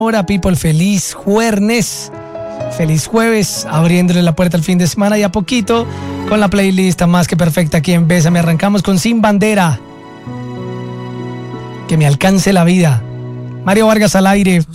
Hola people, feliz jueves, feliz jueves, abriéndole la puerta al fin de semana y a poquito con la playlist más que perfecta aquí en Bésame. Arrancamos con Sin Bandera, que me alcance la vida. Mario Vargas al aire.